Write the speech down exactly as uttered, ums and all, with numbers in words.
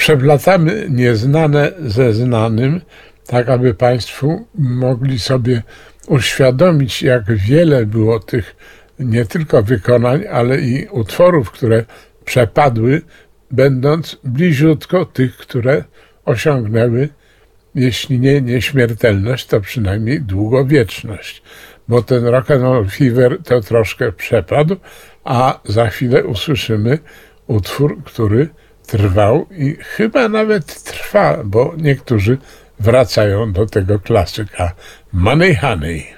Przeplatamy nieznane ze znanym, tak aby Państwu mogli sobie uświadomić, jak wiele było tych nie tylko wykonań, ale i utworów, które przepadły, będąc bliziutko tych, które osiągnęły, jeśli nie nieśmiertelność, to przynajmniej długowieczność. Bo ten Rock and Roll Fever to troszkę przepadł, a za chwilę usłyszymy utwór, który trwał i chyba nawet trwa, bo niektórzy wracają do tego klasyka. Money Honey.